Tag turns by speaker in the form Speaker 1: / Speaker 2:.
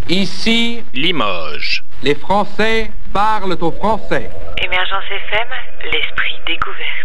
Speaker 1: Ici,
Speaker 2: Limoges.
Speaker 1: les Français parlent au français.
Speaker 3: Émergence FM, l'esprit découvert.